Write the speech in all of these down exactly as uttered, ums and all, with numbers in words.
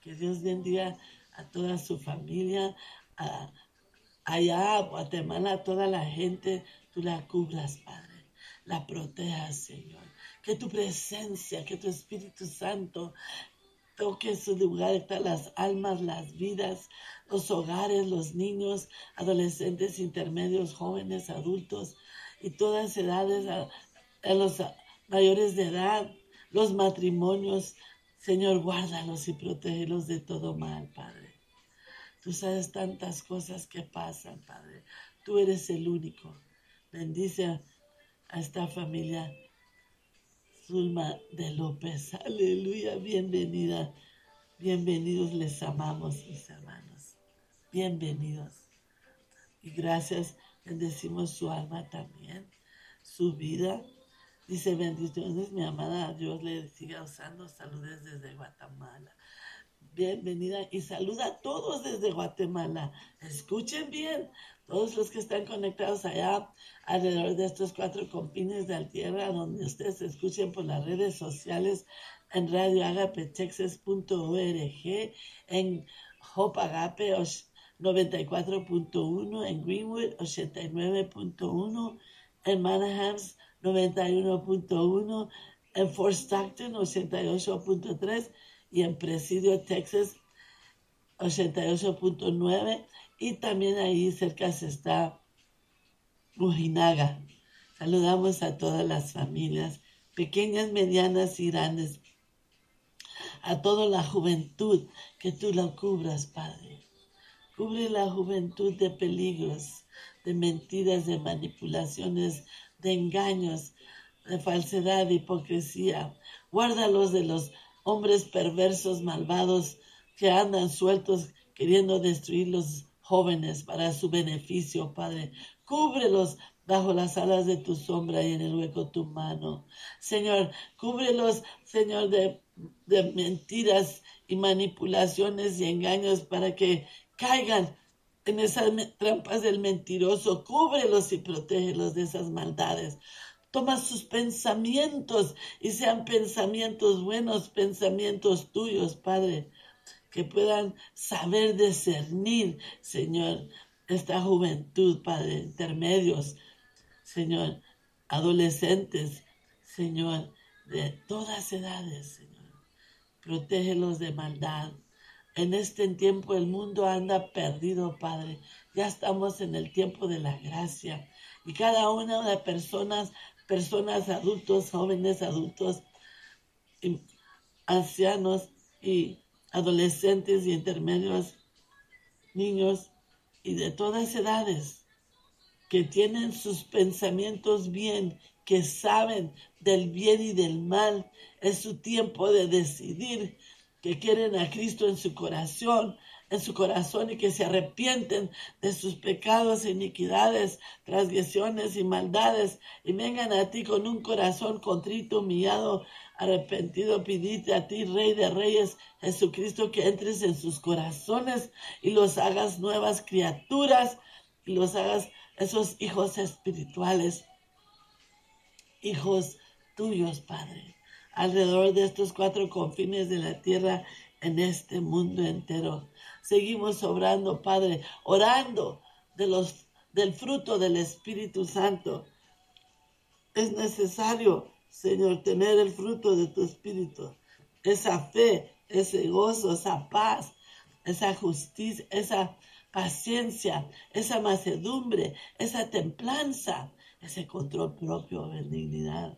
Que Dios bendiga a toda su familia, a, allá a Guatemala, a toda la gente, tú la cubras, Padre, la protejas, Señor. Que tu presencia, que tu Espíritu Santo toque su lugar, las almas, las vidas, los hogares, los niños, adolescentes, intermedios, jóvenes, adultos y todas edades, a, a los mayores de edad, los matrimonios. Señor, guárdalos y protégelos de todo mal, Padre. Tú sabes tantas cosas que pasan, Padre. Tú eres el único. Bendice a, a esta familia Zulma de López. Aleluya, bienvenida. Bienvenidos, les amamos, mis hermanos. Bienvenidos. Y gracias, bendecimos su alma también, su vida. Dice, bendiciones, mi amada, Dios le siga usando. Saludes desde Guatemala. Bienvenida y saluda a todos desde Guatemala. Escuchen bien, todos los que están conectados allá alrededor de estos cuatro confines de la tierra, donde ustedes escuchen por las redes sociales, en radio agape texas punto org, en Hope Agape noventa y cuatro punto uno, en Greenwood ochenta y nueve punto uno, en Manhattan noventa y uno punto uno, en Fort Stockton ochenta y ocho punto tres y en Presidio, Texas ochenta y ocho punto nueve, y también ahí cerca está Ojinaga. Saludamos a todas las familias, pequeñas, medianas y grandes, a toda la juventud, que tú la cubras, Padre. Cubre la juventud de peligros, de mentiras, de manipulaciones, de engaños, de falsedad, de hipocresía. Guárdalos de los hombres perversos, malvados, que andan sueltos queriendo destruir los jóvenes para su beneficio, Padre. Cúbrelos bajo las alas de tu sombra y en el hueco de tu mano. Señor, cúbrelos, Señor, de, de mentiras y manipulaciones y engaños para que caigan en esas trampas del mentiroso. Cúbrelos y protégelos de esas maldades. Toma sus pensamientos y sean pensamientos buenos, pensamientos tuyos, Padre, que puedan saber discernir, Señor, esta juventud, Padre, intermedios, Señor, adolescentes, Señor, de todas edades, Señor. Protégelos de maldad. En este tiempo el mundo anda perdido, Padre. Ya estamos en el tiempo de la gracia. Y cada una de las personas, personas adultos, jóvenes adultos, y ancianos y adolescentes y intermedios, niños y de todas edades, que tienen sus pensamientos bien, que saben del bien y del mal. Es su tiempo de decidir que quieren a Cristo en su corazón, en su corazón, y que se arrepienten de sus pecados, iniquidades, transgresiones y maldades, y vengan a ti con un corazón contrito, humillado, arrepentido. Pidite a ti, Rey de Reyes, Jesucristo, que entres en sus corazones y los hagas nuevas criaturas, y los hagas esos hijos espirituales, hijos tuyos, Padre, alrededor de estos cuatro confines de la tierra, en este mundo entero. Seguimos obrando, Padre, orando de los, del fruto del Espíritu Santo. Es necesario, Señor, tener el fruto de tu Espíritu, esa fe, ese gozo, esa paz, esa justicia, esa paciencia, esa mansedumbre, esa templanza, ese control propio, benignidad.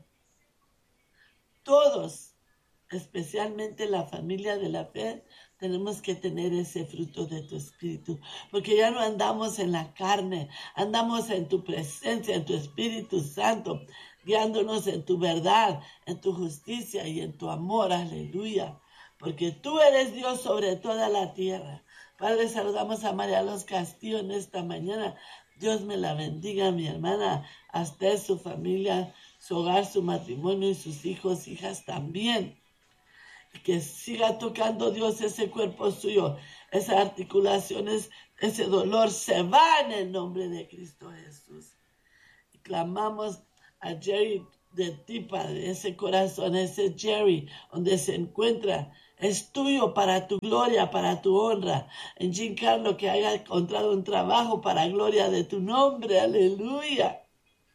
Todos, especialmente la familia de la fe, tenemos que tener ese fruto de tu Espíritu, porque ya no andamos en la carne, andamos en tu presencia, en tu Espíritu Santo, guiándonos en tu verdad, en tu justicia y en tu amor. Aleluya, porque tú eres Dios sobre toda la tierra. Padre, saludamos a María Los Castillo en esta mañana. Dios me la bendiga, mi hermana, a usted, su familia, su hogar, su matrimonio y sus hijos, hijas también. Que siga tocando, Dios, ese cuerpo suyo, esas articulaciones, ese dolor se va en el nombre de Cristo Jesús. Y clamamos a Jerry de ti, Padre, ese corazón, ese Jerry, donde se encuentra Es tuyo para tu gloria, para tu honra. En Giancarlo, que haya encontrado un trabajo para gloria de tu nombre. Aleluya.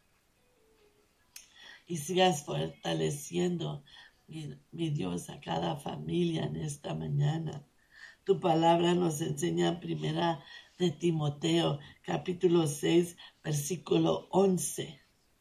Y sigas fortaleciendo, mi, mi Dios, a cada familia en esta mañana. Tu palabra nos enseña en primera de Timoteo, capítulo seis, versículo once.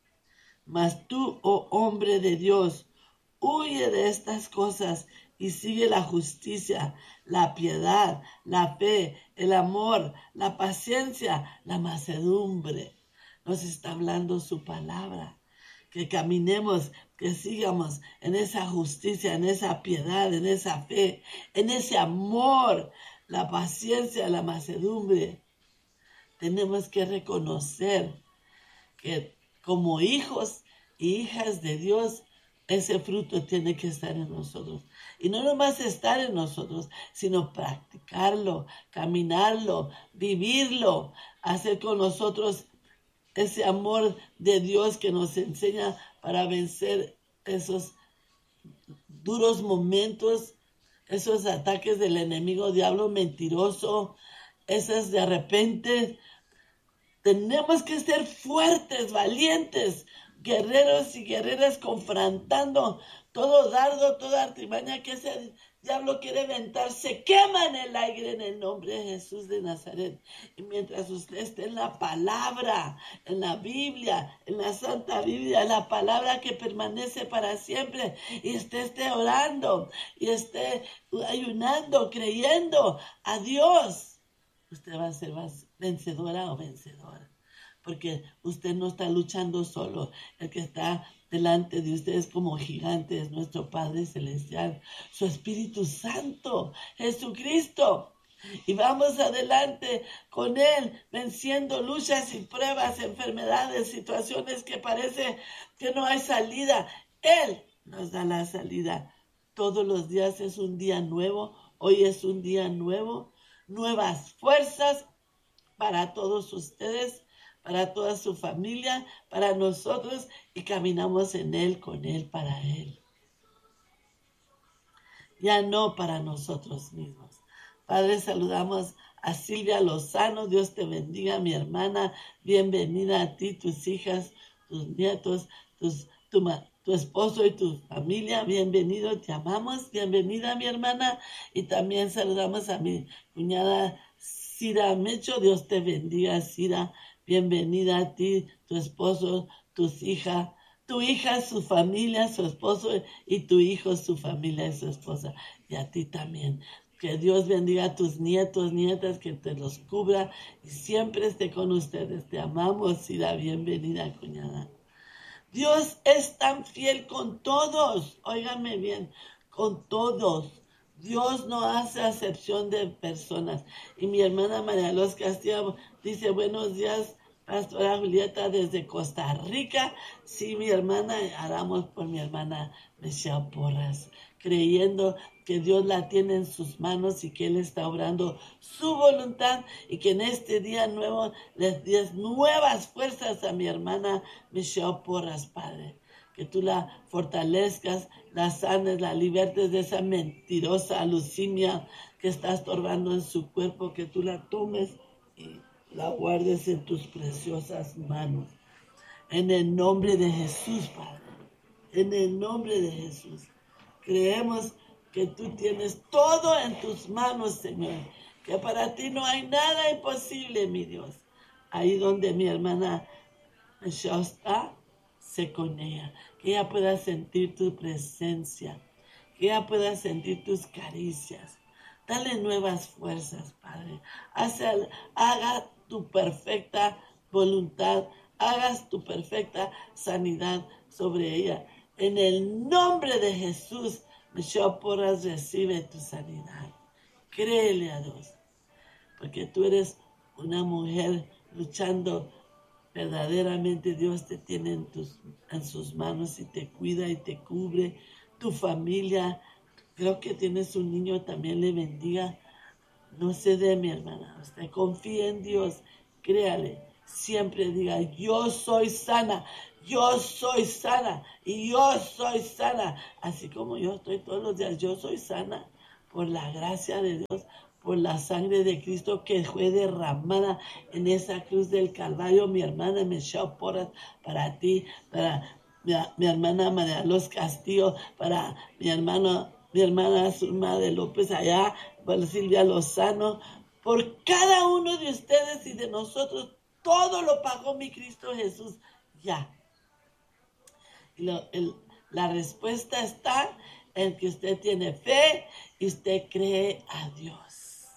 Mas tú, oh hombre de Dios, huye de estas cosas y sigue la justicia, la piedad, la fe, el amor, la paciencia, la mansedumbre. Nos está hablando su palabra. Que caminemos, que sigamos en esa justicia, en esa piedad, en esa fe, en ese amor, la paciencia, la mansedumbre. Tenemos que reconocer que como hijos y hijas de Dios, ese fruto tiene que estar en nosotros. Y no nomás estar en nosotros, sino practicarlo, caminarlo, vivirlo, hacer con nosotros ese amor de Dios que nos enseña para vencer esos duros momentos, esos ataques del enemigo diablo mentiroso, esas de repente. Tenemos que ser fuertes, valientes, guerreros y guerreras confrontando todo dardo, toda artimaña que ese diablo quiere aventar. Se quema en el aire en el nombre de Jesús de Nazaret. Y mientras usted esté en la palabra, en la Biblia, en la Santa Biblia, la palabra que permanece para siempre, y esté, esté orando, y esté ayunando, creyendo a Dios, usted va a ser vencedora o vencedor. Porque usted no está luchando solo. El que está delante de ustedes como gigante es nuestro Padre Celestial, su Espíritu Santo, Jesucristo. Y vamos adelante con Él, venciendo luchas y pruebas, enfermedades, situaciones que parece que no hay salida. Él nos da la salida. Todos los días es un día nuevo. Hoy es un día nuevo. Nuevas fuerzas para todos ustedes, para toda su familia, para nosotros, y caminamos en Él, con Él, para Él. Ya no para nosotros mismos. Padre, saludamos a Silvia Lozano. Dios te bendiga, mi hermana. Bienvenida a ti, tus hijas, tus nietos, tus, tu, tu esposo y tu familia. Bienvenido, te amamos. Bienvenida, mi hermana. Y también saludamos a mi cuñada Cira Mecho. Dios te bendiga, Cira. Bienvenida a ti, tu esposo, tus hijas, tu hija, su familia, su esposo, y tu hijo, su familia y su esposa. Y a ti también. Que Dios bendiga a tus nietos, nietas, que te los cubra y siempre esté con ustedes. Te amamos, Cira. Bienvenida, cuñada. Dios es tan fiel con todos. Óigame bien, con todos. Dios no hace acepción de personas. Y mi hermana María Los Castillo dice, buenos días, Pastora Julieta, desde Costa Rica. Sí, mi hermana, oramos por mi hermana Michelle Porras, creyendo que Dios la tiene en sus manos y que Él está obrando su voluntad, y que en este día nuevo les des nuevas fuerzas a mi hermana Michelle Porras, Padre. Que tú la fortalezcas, la sanes, la libertes de esa mentirosa leucemia que está estorbando en su cuerpo, que tú la tomes y la guardes en tus preciosas manos. En el nombre de Jesús, Padre. En el nombre de Jesús. Creemos que tú tienes todo en tus manos, Señor. Que para ti no hay nada imposible, mi Dios. Ahí donde mi hermana Michelle está, sé con ella. Que ella pueda sentir tu presencia. Que ella pueda sentir tus caricias. Dale nuevas fuerzas, Padre. Haz, haga tu perfecta voluntad. Hagas tu perfecta sanidad sobre ella. En el nombre de Jesús, Michelle Porras, recibe tu sanidad. Créele a Dios. Porque tú eres una mujer luchando. Verdaderamente Dios te tiene en, tus, en sus manos y te cuida y te cubre. Tu familia, creo que tienes un niño, también le bendiga. No se dé, mi hermana. Usted confía en Dios, créale. Siempre diga, yo soy sana, yo soy sana y yo soy sana. Así como yo estoy todos los días, yo soy sana. por la gracia de Dios, por la sangre de Cristo que fue derramada en esa cruz del Calvario. Mi hermana Michelle Porras, para ti, para mi, mi hermana María Los Castillo, para mi hermano, mi hermana Zulma de López allá, para Silvia Lozano, por cada uno de ustedes y de nosotros, todo lo pagó mi Cristo Jesús. Ya. Lo, el, la respuesta está en que usted tiene fe y usted cree a Dios.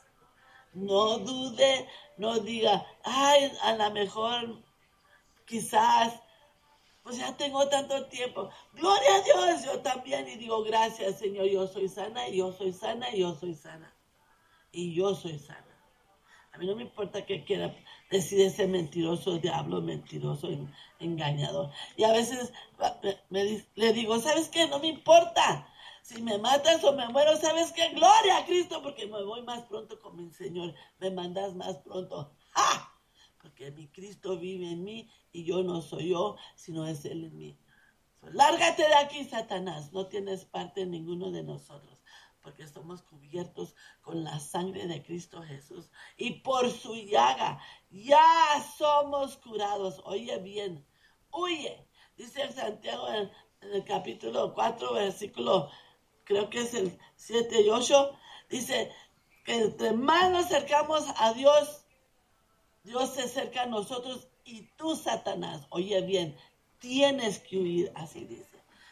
No dude, no diga, ay, a lo mejor, quizás, pues ya tengo tanto tiempo. Gloria a Dios, yo también. Y digo, gracias, Señor, yo soy sana, y yo soy sana, y yo soy sana. Y yo soy sana. A mí no me importa que quiera decir ese mentiroso diablo, mentiroso, engañador. Y a veces me, me, le digo, ¿sabes qué? No me importa. Si me matas o me muero, ¿sabes qué? Gloria a Cristo, porque me voy más pronto con mi Señor. Me mandas más pronto. ¡Ja! Porque mi Cristo vive en mí y yo no soy yo, sino es Él en mí. So, lárgate de aquí, Satanás. No tienes parte en ninguno de nosotros, porque somos cubiertos con la sangre de Cristo Jesús. Y por su llaga ya somos curados. Oye bien, huye. Dice Santiago en, en el capítulo cuatro, versículo, creo que es el siete y ocho. Dice que entre más nos acercamos a Dios, Dios se acerca a nosotros. Y tú, Satanás, oye bien, tienes que huir. Así dice.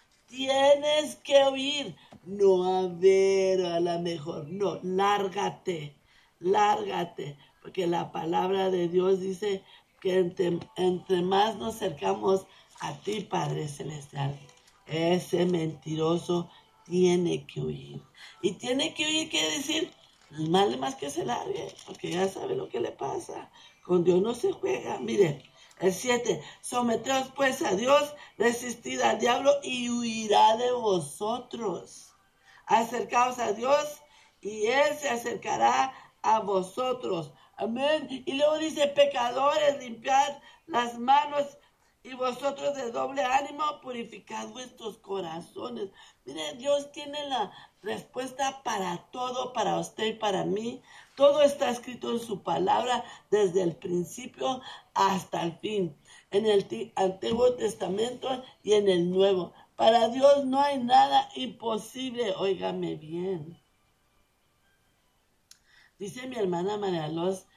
Tienes que huir, no a ver a la mejor, no, lárgate, lárgate, porque la palabra de Dios dice que entre, entre más nos acercamos a ti, Padre Celestial, ese mentiroso tiene que huir. Y tiene que huir, quiere decir, más más que se largue, porque ya sabe lo que le pasa. Con Dios no se juega, mire. El siete, someteos pues a Dios, resistid al diablo y huirá de vosotros. Acercaos a Dios y Él se acercará a vosotros. Amén. Y luego dice, pecadores, limpiad las manos y vosotros de doble ánimo, purificad vuestros corazones. Miren, Dios tiene la respuesta para todo, para usted y para mí. Todo está escrito en su palabra desde el principio hasta el fin, en el Antiguo Testamento y en el Nuevo. Para Dios no hay nada imposible, óigame bien. Dice mi hermana María Los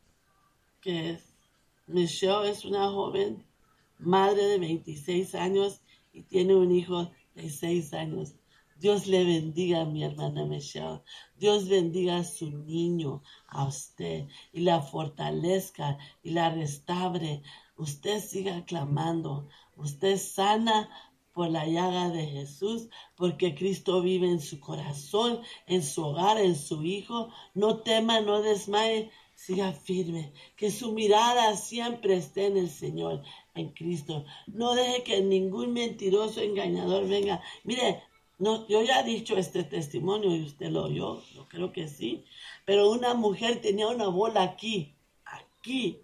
que Michelle es una joven madre de veintiséis años y tiene un hijo de seis años. Dios le bendiga a mi hermana Michelle. Dios bendiga a su niño, a usted, y la fortalezca y la restaure. Usted siga clamando. Usted sana por la llaga de Jesús, porque Cristo vive en su corazón, en su hogar, en su hijo. No tema, no desmaye. Siga firme, que su mirada siempre esté en el Señor, en Cristo. No deje que ningún mentiroso engañador venga. Mire, no, yo ya he dicho este testimonio y usted lo oyó, yo creo que sí. Pero una mujer tenía una bola aquí, aquí.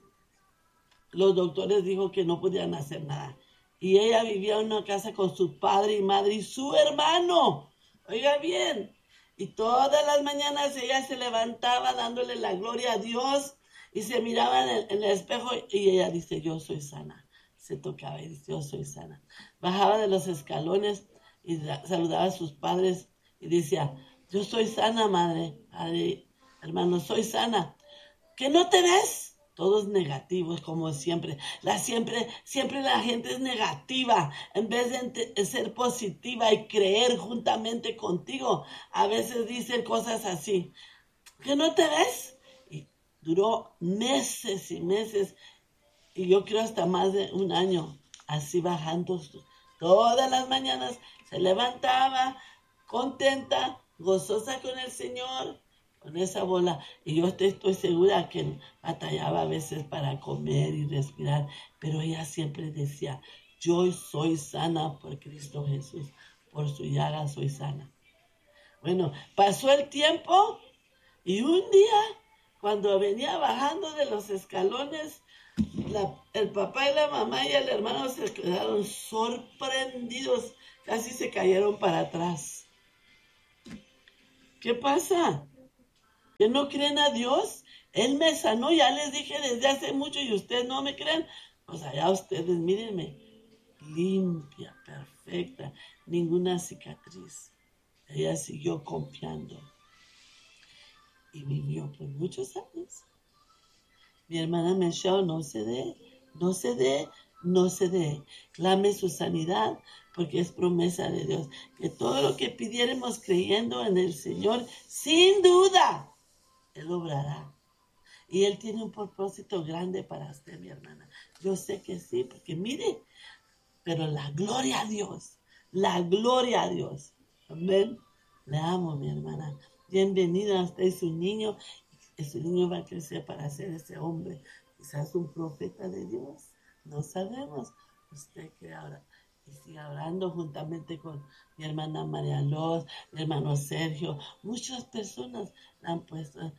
Los doctores dijo que no podían hacer nada. Y ella vivía en una casa con su padre y madre y su hermano. Oiga bien. Y todas las mañanas ella se levantaba dándole la gloria a Dios y se miraba en el, en el espejo y ella dice, yo soy sana. Se tocaba y dice, yo soy sana. Bajaba de los escalones y saludaba a sus padres y decía, yo soy sana, madre, padre, hermano, soy sana. ¿Que no te ves? Todos negativos, como siempre. La siempre, siempre la gente es negativa. En vez de ser positiva y creer juntamente contigo, a veces dicen cosas así. ¿Que no te ves? Y duró meses y meses, y yo creo hasta más de un año, así bajando. Todas las mañanas se levantaba contenta, gozosa con el Señor, con esa bola. Y yo estoy, estoy segura que batallaba a veces para comer y respirar, pero ella siempre decía, yo soy sana por Cristo Jesús, por su llaga soy sana. Bueno, pasó el tiempo y un día, cuando venía bajando de los escalones, la, el papá y la mamá y el hermano se quedaron sorprendidos, casi se cayeron para atrás. ¿Qué pasa? ¿Que no creen a Dios? Él me sanó, ya les dije desde hace mucho y ustedes no me creen. Pues allá ustedes, mírenme, limpia, perfecta, ninguna cicatriz. Ella siguió confiando y vivió por muchos años. Mi hermana Michelle, no se dé, no se dé, no se dé. Clame su sanidad porque es promesa de Dios. Que todo lo que pidiéramos creyendo en el Señor, sin duda, Él obrará. Y Él tiene un propósito grande para usted, mi hermana. Yo sé que sí, porque mire, pero la gloria a Dios, la gloria a Dios. Amén. Le amo, mi hermana. Bienvenida a usted y su niño. Ese niño va a crecer para ser ese hombre. Quizás un profeta de Dios. No sabemos. Usted que ahora y siga orando juntamente con mi hermana María Loz, mi hermano Sergio. Muchas personas la han puesto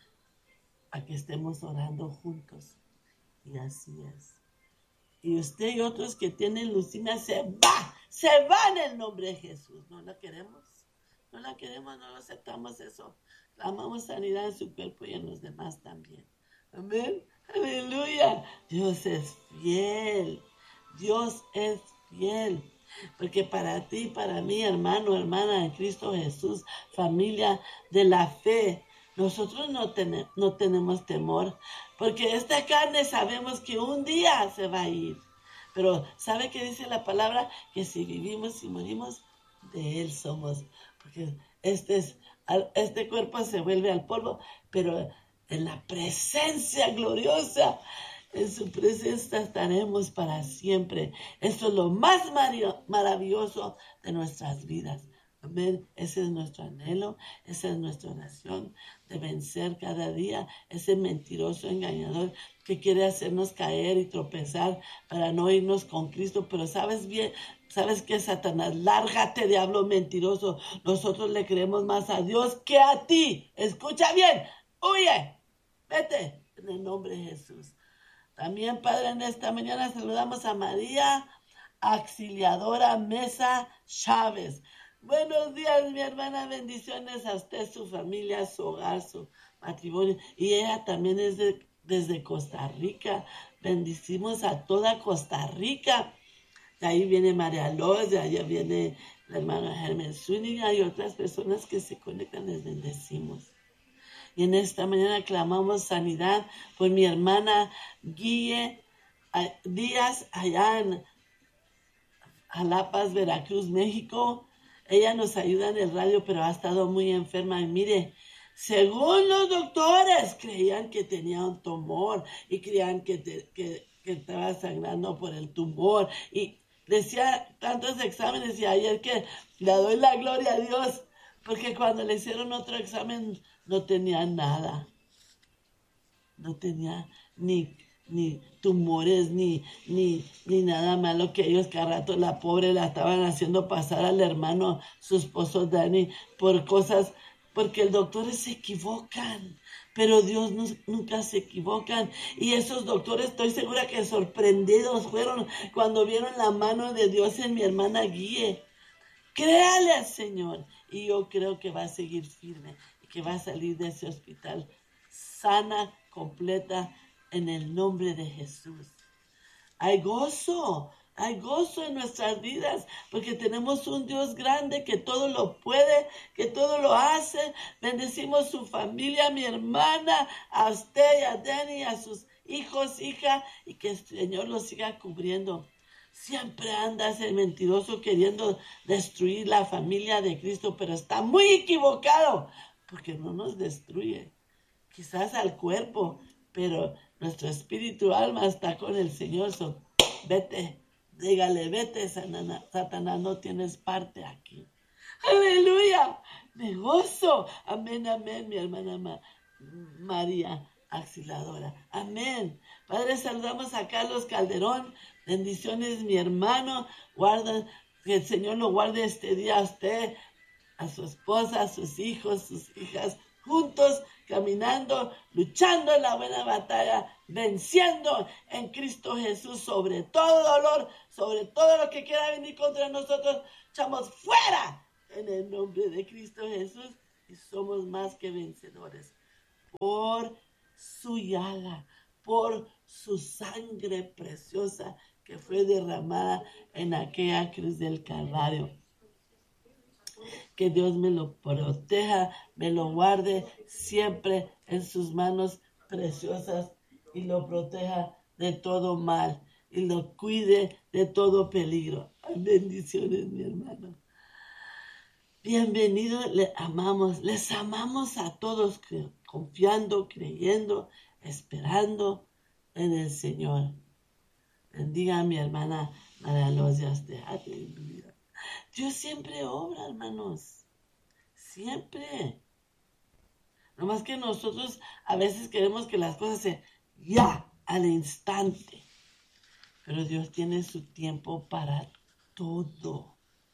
a que estemos orando juntos. Y así es. Y usted y otros que tienen leucemia se va, se va en el nombre de Jesús. ¿No la queremos? No la queremos, no lo aceptamos eso. Clamamos sanidad en su cuerpo y en los demás también. Amén. Aleluya. Dios es fiel. Dios es fiel. Porque para ti, para mí, hermano, hermana en Cristo Jesús, familia de la fe, nosotros no, ten, no tenemos temor, porque esta carne sabemos que un día se va a ir. Pero ¿sabe qué dice la palabra? Que si vivimos y morimos, de Él somos. Porque este, es, este cuerpo se vuelve al polvo, pero en la presencia gloriosa, en su presencia estaremos para siempre. Eso es lo más maravilloso de nuestras vidas. Amén. Ese es nuestro anhelo, esa es nuestra oración de vencer cada día ese mentiroso engañador que quiere hacernos caer y tropezar para no irnos con Cristo. Pero sabes bien, sabes que Satanás, lárgate, diablo mentiroso. Nosotros le creemos más a Dios que a ti. Escucha bien, huye, vete en el nombre de Jesús. También, Padre, en esta mañana saludamos a María Auxiliadora Mesa Chávez. Buenos días, mi hermana, bendiciones a usted, su familia, su hogar, su matrimonio. Y ella también es de, desde Costa Rica. Bendicimos a toda Costa Rica. De ahí viene María Loz, de allá viene la hermana Germán Zúñiga y otras personas que se conectan, les bendecimos. Y en esta mañana clamamos sanidad por mi hermana Guille Díaz, allá en Jalapa, Veracruz, México. Ella nos ayuda en el radio, pero ha estado muy enferma. Y mire, según los doctores, creían que tenía un tumor y creían que, te, que, que estaba sangrando por el tumor. Y decía tantos exámenes y ayer que le doy la gloria a Dios, porque cuando le hicieron otro examen no tenía nada. No tenía ni... ni tumores, ni, ni, ni nada malo, que ellos cada rato la pobre la estaban haciendo pasar al hermano, su esposo Dani, por cosas, porque los doctores se equivocan, pero Dios no, nunca se equivocan, y esos doctores estoy segura que sorprendidos fueron cuando vieron la mano de Dios en mi hermana Guille. Créale al Señor, y yo creo que va a seguir firme, y que va a salir de ese hospital sana, completa, en el nombre de Jesús. Hay gozo, hay gozo en nuestras vidas, porque tenemos un Dios grande que todo lo puede, que todo lo hace. Bendecimos su familia, mi hermana, a usted y a Dani, a sus hijos, hija, y que el Señor los siga cubriendo. Siempre anda ese mentiroso queriendo destruir la familia de Cristo, pero está muy equivocado, porque no nos destruye. Quizás al cuerpo, pero nuestro espíritu, alma está con el Señor. So, vete, dígale, vete, Satanás, no tienes parte aquí. Aleluya, me gozo. Amén, amén, mi hermana Ma- María Auxiliadora. Amén. Padre, saludamos a Carlos Calderón. Bendiciones, mi hermano. Guarda, que el Señor lo guarde este día a usted, a su esposa, a sus hijos, sus hijas, juntos, caminando, luchando en la buena batalla, venciendo en Cristo Jesús sobre todo dolor, sobre todo lo que quiera venir contra nosotros, echamos fuera en el nombre de Cristo Jesús y somos más que vencedores por su llaga, por su sangre preciosa que fue derramada en aquella cruz del Calvario. Que Dios me lo proteja, me lo guarde siempre en sus manos preciosas y lo proteja de todo mal y lo cuide de todo peligro. Bendiciones, mi hermano. Bienvenido, le amamos, les amamos a todos, confiando, creyendo, esperando en el Señor. Bendiga a mi hermana María Losias de Aleluya. Dios siempre obra, hermanos. Siempre. No más que nosotros a veces queremos que las cosas se ya, al instante. Pero Dios tiene su tiempo para todo.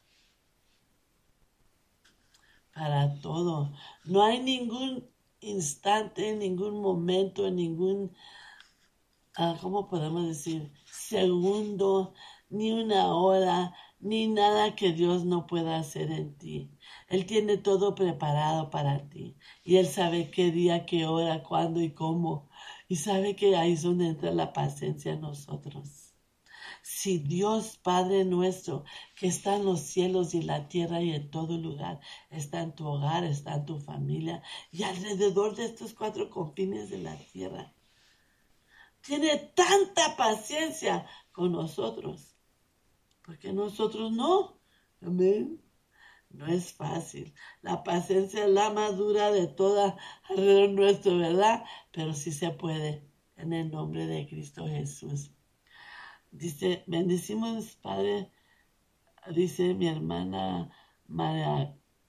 Para todo. No hay ningún instante, ningún momento, ningún, uh, ¿cómo podemos decir? Segundo, ni una hora, ni nada que Dios no pueda hacer en ti. Él tiene todo preparado para ti. Y Él sabe qué día, qué hora, cuándo y cómo. Y sabe que ahí es donde entra la paciencia en nosotros. Si Dios Padre nuestro, que está en los cielos y en la tierra y en todo lugar, está en tu hogar, está en tu familia y alrededor de estos cuatro confines de la tierra, tiene tanta paciencia con nosotros, porque nosotros no. Amén. No es fácil. La paciencia es la más dura de toda alrededor nuestro, ¿verdad? Pero sí se puede en el nombre de Cristo Jesús. Dice, bendecimos, Padre, dice mi hermana María,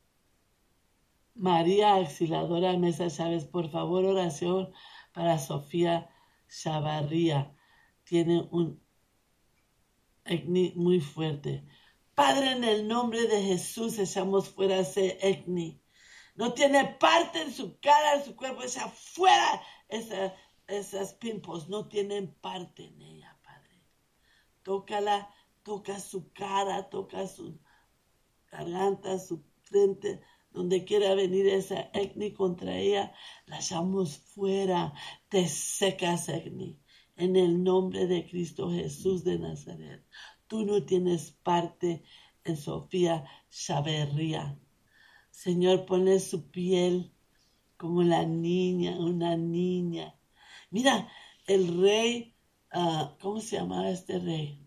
María Auxiliadora Mesa Chávez, por favor, oración para Sofía Chavarría. Tiene un acné muy fuerte. Padre, en el nombre de Jesús, echamos fuera ese acné. No tiene parte en su cara, en su cuerpo, echa fuera esa, esas pimples. No tienen parte en ella. Tócala, toca su cara, toca su garganta, su frente, donde quiera venir esa acné contra ella, la echamos fuera, te secas acné. En el nombre de Cristo Jesús de Nazaret, tú no tienes parte en Sofía Chavarría. Señor, ponle su piel como la niña, una niña. Mira, el rey, Uh, ¿cómo se llamaba este rey?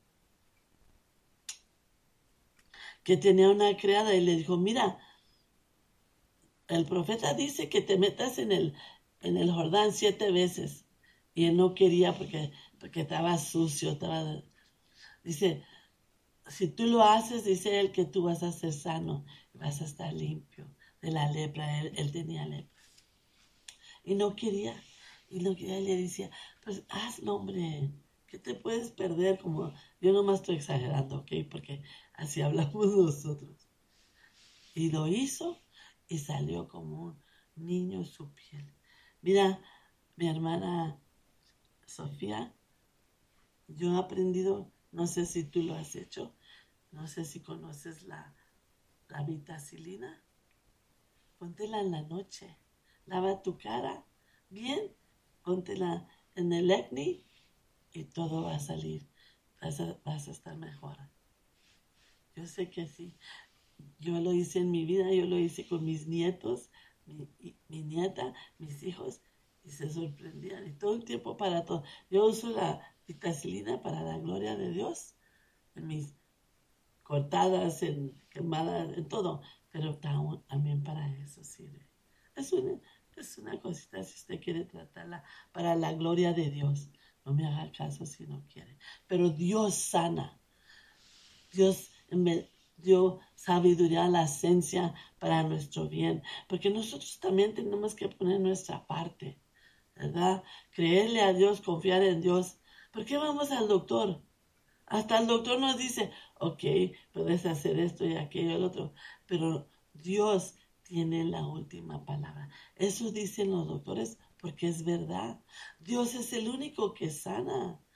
Que tenía una criada y le dijo, mira, el profeta dice que te metas en el, en el Jordán siete veces. Y él no quería porque, porque estaba sucio. Estaba... Dice, si tú lo haces, dice él que tú vas a ser sano, vas a estar limpio de la lepra. Él, él tenía lepra. Y no quería. Y no quería, y le decía, pues hazlo, hombre, ¿qué te puedes perder? Como yo nomás estoy exagerando, ¿ok? Porque así hablamos nosotros. Y lo hizo y salió como un niño su piel. Mira, mi hermana Sofía, yo he aprendido, no sé si tú lo has hecho, no sé si conoces la, la vitacilina. Póntela en la noche, lava tu cara bien, póntela en el acné y todo va a salir. Vas a, vas a estar mejor. Yo sé que sí. Yo lo hice en mi vida, yo lo hice con mis nietos, mi, mi nieta, mis hijos, y se sorprendían. Y todo el tiempo para todo. Yo uso la vitacilina para la gloria de Dios, en mis cortadas, en quemadas, en todo. Pero también para eso sirve. Es una, es una cosita si usted quiere tratarla para la gloria de Dios. No me haga caso si no quiere. Pero Dios sana. Dios me dio sabiduría, la esencia para nuestro bien. Porque nosotros también tenemos que poner nuestra parte, ¿verdad? Creerle a Dios, confiar en Dios. ¿Por qué vamos al doctor? Hasta el doctor nos dice, ok, puedes hacer esto y aquello y el otro. Pero Dios tiene la última palabra. Eso dicen los doctores porque es verdad. Dios es el único que sana.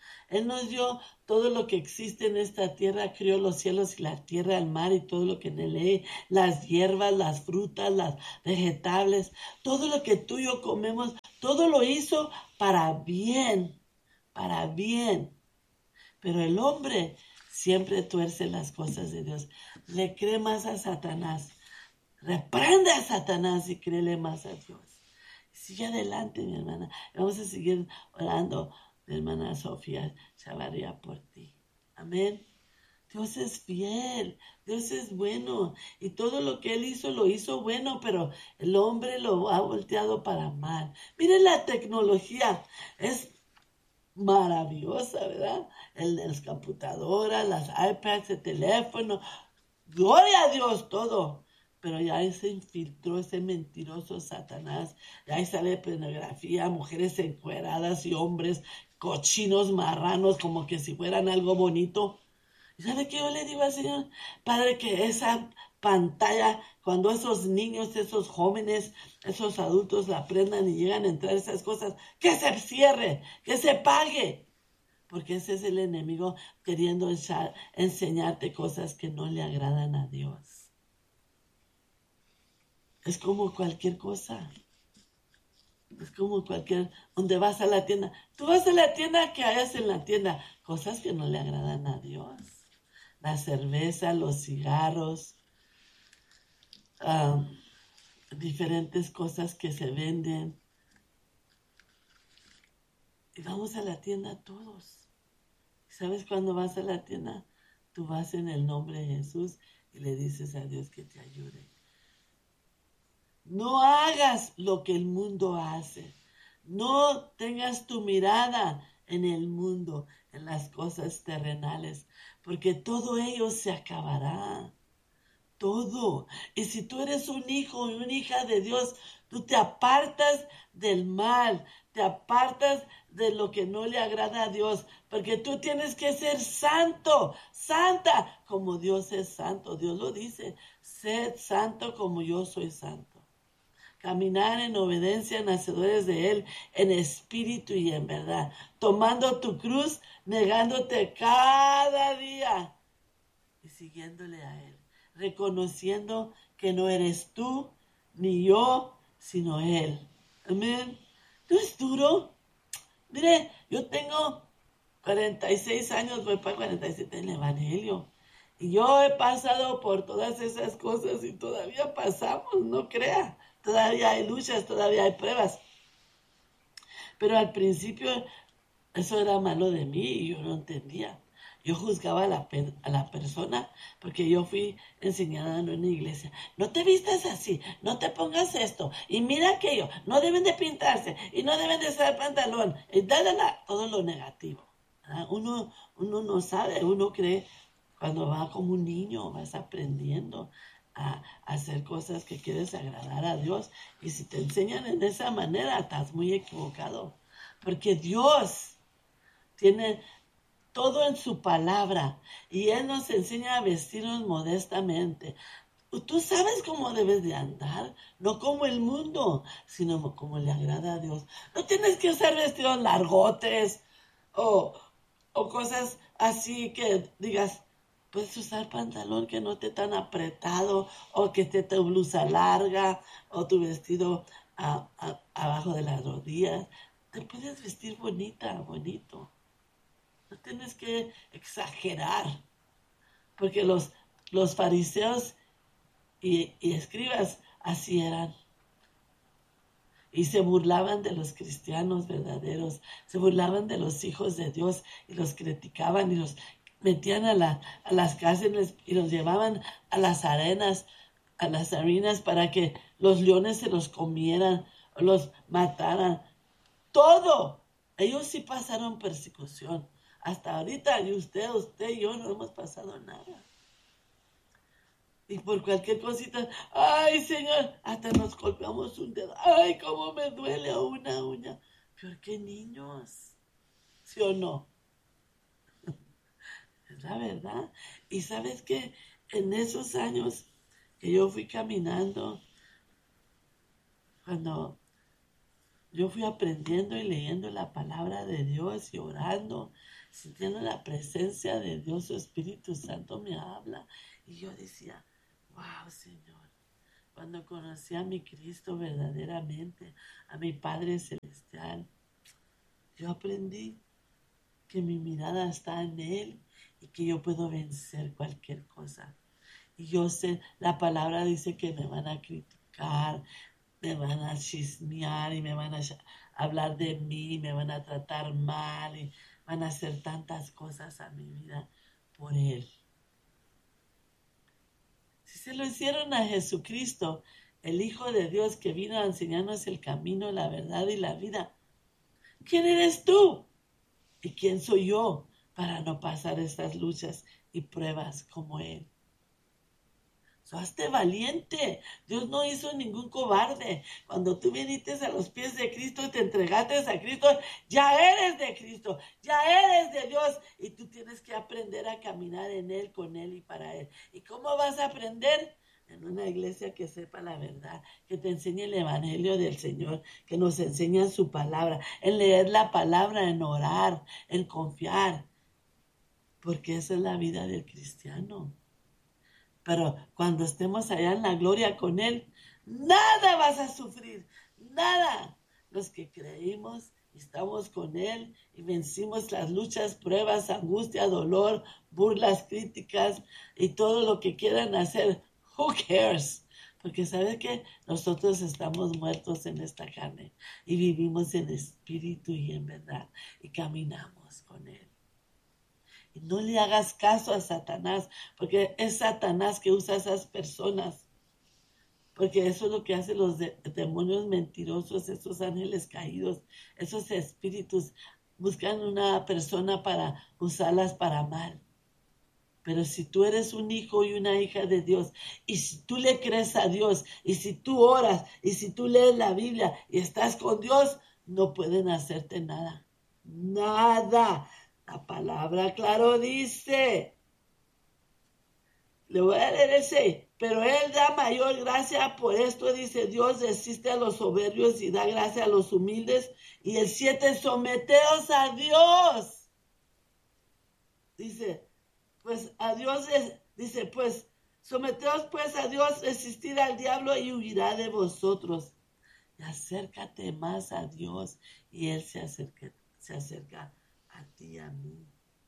Él nos dio todo lo que existe en esta tierra, crió los cielos y la tierra, el mar y todo lo que en él hay, las hierbas, las frutas, las vegetales, todo lo que tú y yo comemos, todo lo hizo para bien, para bien. Pero el hombre siempre tuerce las cosas de Dios. Le cree más a Satanás. Reprende a Satanás y créele más a Dios. Sigue adelante, mi hermana. Vamos a seguir orando, mi hermana Sofía Chavarría, por ti. Amén. Dios es fiel, Dios es bueno, y todo lo que Él hizo, lo hizo bueno, pero el hombre lo ha volteado para mal. Miren la tecnología, es maravillosa, ¿verdad? El de las computadoras, las iPads, el teléfono, gloria a Dios, todo. Pero ya ahí se infiltró ese mentiroso Satanás. Y ahí sale pornografía, mujeres encueradas y hombres cochinos, marranos, como que si fueran algo bonito. ¿Y sabe qué yo le digo al Señor? Padre, que esa pantalla, cuando esos niños, esos jóvenes, esos adultos la aprendan y llegan a entrar esas cosas, que se cierre, que se pague. Porque ese es el enemigo queriendo echar, enseñarte cosas que no le agradan a Dios. Es como cualquier cosa. Es como cualquier, donde vas a la tienda. Tú vas a la tienda, que hayas en la tienda cosas que no le agradan a Dios. La cerveza, los cigarros, uh, diferentes cosas que se venden. Y vamos a la tienda todos. ¿Sabes cuando vas a la tienda? Tú vas en el nombre de Jesús y le dices a Dios que te ayude. No hagas lo que el mundo hace. No tengas tu mirada en el mundo, en las cosas terrenales, porque todo ello se acabará. Todo. Y si tú eres un hijo y una hija de Dios, tú te apartas del mal, te apartas de lo que no le agrada a Dios, porque tú tienes que ser santo, santa, como Dios es santo. Dios lo dice, sed santo como yo soy santo. Caminar en obediencia, nacedores de Él, en espíritu y en verdad, tomando tu cruz, negándote cada día y siguiéndole a Él, reconociendo que no eres tú ni yo, sino Él. Amén. ¿No es duro? Mire, yo tengo cuarenta y seis años, voy para cuarenta y siete en el Evangelio. Y yo he pasado por todas esas cosas y todavía pasamos, no crea. Todavía hay luchas, todavía hay pruebas. Pero al principio eso era malo de mí y yo no entendía. Yo juzgaba a la, a la persona porque yo fui enseñada en una iglesia. No te vistas así, no te pongas esto. Y mira aquello, no deben de pintarse y no deben de usar pantalón. Y da, da, da, todo lo negativo. ¿Ah? Uno, uno no sabe, uno cree cuando va como un niño, vas aprendiendo a, a hacer cosas que quieres agradar a Dios. Y si te enseñan en esa manera, estás muy equivocado. Porque Dios tiene todo en su palabra y Él nos enseña a vestirnos modestamente. Tú sabes cómo debes de andar, no como el mundo, sino como le agrada a Dios. No tienes que usar vestidos largotes o, o cosas así que digas, puedes usar pantalón que no esté tan apretado o que esté tu blusa larga o tu vestido a, a, abajo de las rodillas. Te puedes vestir bonita, bonito. No tienes que exagerar, porque los, los fariseos y, y escribas así eran. Y se burlaban de los cristianos verdaderos, se burlaban de los hijos de Dios y los criticaban y los metían a, la, a las cárceles y los llevaban a las arenas, a las arenas para que los leones se los comieran o los mataran. Todo. Ellos sí pasaron persecución. Hasta ahorita, y usted, usted y yo no hemos pasado nada. Y por cualquier cosita, ay, Señor, hasta nos golpeamos un dedo. Ay, cómo me duele una uña. Peor que niños. ¿Sí o no? Es la verdad. Y sabes que en esos años que yo fui caminando, cuando yo fui aprendiendo y leyendo la palabra de Dios y orando, sintiendo la presencia de Dios, su Espíritu Santo me habla. Y yo decía, wow, Señor, cuando conocí a mi Cristo verdaderamente, a mi Padre Celestial, yo aprendí que mi mirada está en Él y que yo puedo vencer cualquier cosa. Y yo sé, la palabra dice que me van a criticar, me van a chismear y me van a hablar de mí, me van a tratar mal y van a hacer tantas cosas a mi vida por Él. Si se lo hicieron a Jesucristo, el Hijo de Dios que vino a enseñarnos el camino, la verdad y la vida, ¿quién eres tú? ¿Y quién soy yo para no pasar estas luchas y pruebas como Él? Hazte valiente. Dios no hizo ningún cobarde. Cuando tú viniste a los pies de Cristo y te entregaste a Cristo, ya eres de Cristo, ya eres de Dios y tú tienes que aprender a caminar en Él, con Él y para Él. ¿Y cómo vas a aprender? En una iglesia que sepa la verdad, que te enseñe el evangelio del Señor, que nos enseñe su palabra, en leer la palabra, en orar, en confiar, porque esa es la vida del cristiano. Pero cuando estemos allá en la gloria con Él, nada vas a sufrir, nada. Los que creímos, estamos con Él y vencimos las luchas, pruebas, angustia, dolor, burlas, críticas y todo lo que quieran hacer. Who cares? Porque ¿sabes qué? Nosotros estamos muertos en esta carne y vivimos en espíritu y en verdad y caminamos con Él. Y no le hagas caso a Satanás, porque es Satanás que usa a esas personas. Porque eso es lo que hacen los de- demonios mentirosos, esos ángeles caídos, esos espíritus. Buscan una persona para usarlas para mal. Pero si tú eres un hijo y una hija de Dios, y si tú le crees a Dios, y si tú oras, y si tú lees la Biblia y estás con Dios, no pueden hacerte nada. Nada. La palabra claro dice, le voy a leer el seis, pero Él da mayor gracia, por esto dice Dios, resiste a los soberbios y da gracia a los humildes. Y el siete, someteos a Dios. Dice, pues a Dios, dice, pues, someteos pues a Dios, resistir al diablo y huirá de vosotros. Y acércate más a Dios y Él se acerca, se acerca a ti y a mí.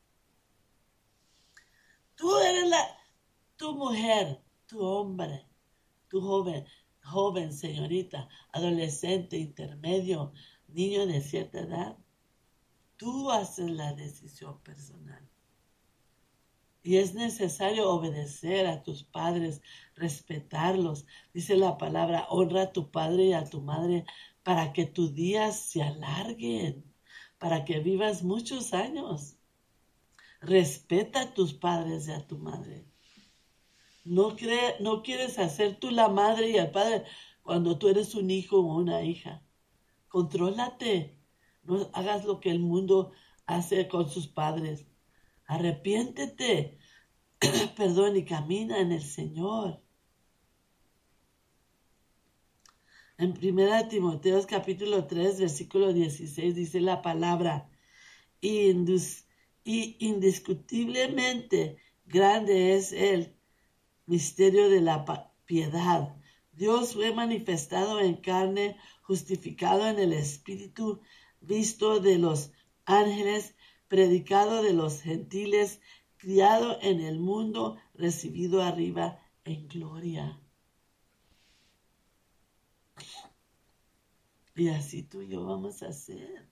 Tú eres la, tu mujer, tu hombre, tu joven, joven, señorita, adolescente, intermedio, niño de cierta edad. Tú haces la decisión personal. Y es necesario obedecer a tus padres, respetarlos. Dice la palabra, honra a tu padre y a tu madre para que tus días se alarguen, para que vivas muchos años. Respeta a tus padres y a tu madre. No, cree, no quieres hacer tú la madre y el padre cuando tú eres un hijo o una hija. Contrólate. No hagas lo que el mundo hace con sus padres. Arrepiéntete. Perdón, y camina en el Señor. En primera Timoteo capítulo tres, versículo dieciséis, dice la palabra, y indiscutiblemente grande es el misterio de la piedad. Dios fue manifestado en carne, justificado en el Espíritu, visto de los ángeles, predicado de los gentiles, criado en el mundo, recibido arriba en gloria. Y así tú y yo vamos a hacer.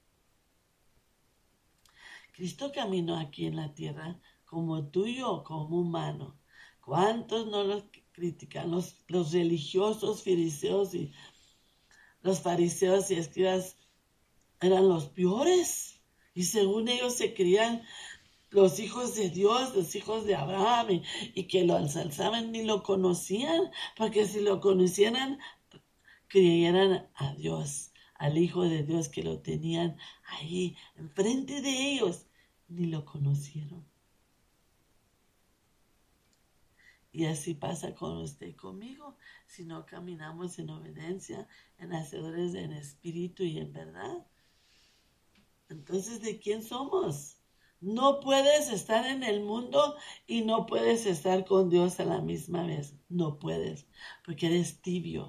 Cristo caminó aquí en la tierra como tú y yo, como humano. ¿Cuántos no los critican? Los, los religiosos, fariseos y los fariseos y escribas eran los peores. Y según ellos se creían los hijos de Dios, los hijos de Abraham, y, y que lo ensalzaban ni lo conocían, porque si lo conocieran, creyeran a Dios, al Hijo de Dios que lo tenían ahí, enfrente de ellos, ni lo conocieron. Y así pasa con usted y conmigo. Si no caminamos en obediencia, en hacedores en espíritu y en verdad. Entonces, ¿de quién somos? No puedes estar en el mundo y no puedes estar con Dios a la misma vez. No puedes, porque eres tibio.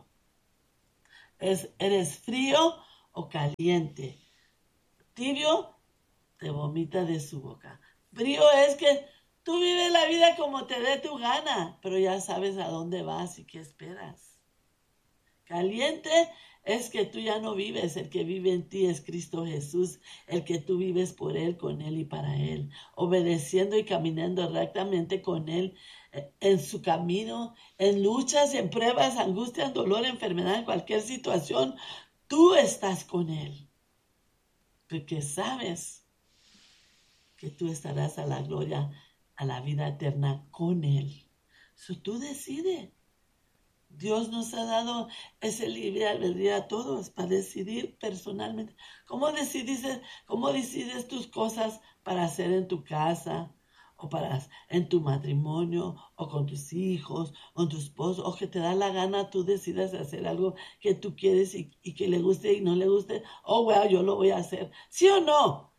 Es, eres frío o caliente. Tibio te vomita de su boca. Frío es que tú vives la vida como te dé tu gana, pero ya sabes a dónde vas y qué esperas. Caliente es que tú ya no vives, el que vive en ti es Cristo Jesús, el que tú vives por Él, con Él y para Él, obedeciendo y caminando rectamente con Él en su camino, en luchas, en pruebas, angustias, dolor, enfermedad, en cualquier situación, tú estás con Él, porque sabes que tú estarás a la gloria, a la vida eterna con Él. So, tú decides. Dios nos ha dado ese libre albedrío a todos para decidir personalmente. ¿Cómo decides, cómo decides tus cosas para hacer en tu casa o para en tu matrimonio o con tus hijos o con tu esposo, o que te da la gana, tú decidas hacer algo que tú quieres y, y que le guste y no le guste? Oh, bueno, yo lo voy a hacer. ¿Sí o no?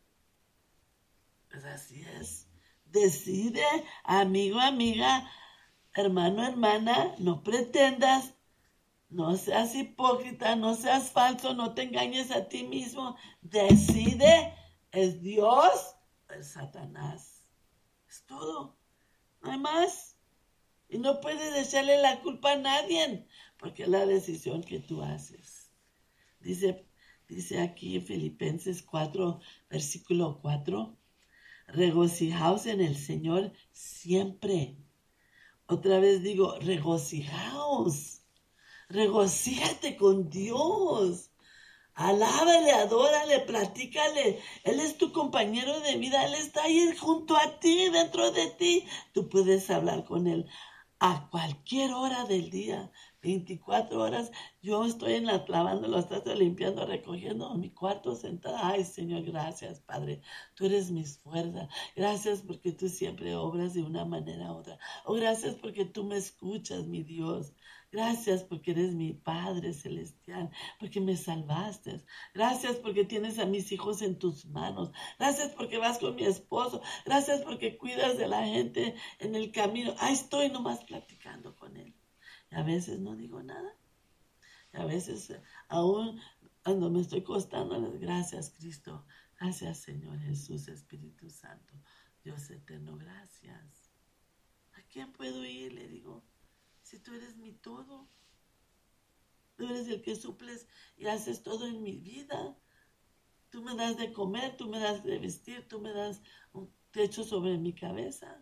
Pues así es. Decide, amigo, amiga, hermano, hermana, no pretendas, no seas hipócrita, no seas falso, no te engañes a ti mismo. Decide, ¿es Dios o es Satanás? Es todo, no hay más. Y no puedes echarle la culpa a nadie, porque es la decisión que tú haces. Dice, dice aquí en Filipenses cuatro, versículo cuatro, regocijaos en el Señor siempre. Otra vez digo, regocijaos. Regocíjate con Dios. Alábale, adórale, platícale. Él es tu compañero de vida. Él está ahí junto a ti, dentro de ti. Tú puedes hablar con Él a cualquier hora del día. veinticuatro horas. Yo estoy en la, lavando los trastos, limpiando, recogiendo mi cuarto sentada. Ay, Señor, gracias, Padre. Tú eres mis fuerzas. Gracias porque tú siempre obras de una manera u otra. O gracias porque tú me escuchas, mi Dios. Gracias porque eres mi Padre celestial, porque me salvaste. Gracias porque tienes a mis hijos en tus manos. Gracias porque vas con mi esposo. Gracias porque cuidas de la gente en el camino. Ahí estoy nomás platicando con él. Y a veces no digo nada. Y a veces aún cuando me estoy costando, gracias Cristo. Gracias Señor Jesús, Espíritu Santo. Dios eterno, gracias. ¿A quién puedo ir? Le digo. Si tú eres mi todo, tú eres el que suples y haces todo en mi vida. Tú me das de comer, tú me das de vestir, tú me das un techo sobre mi cabeza.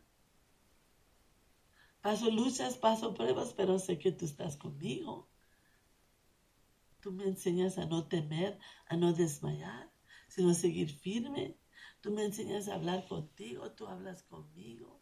Paso luchas, paso pruebas, pero sé que tú estás conmigo. Tú me enseñas a no temer, a no desmayar, sino seguir firme. Tú me enseñas a hablar contigo, tú hablas conmigo.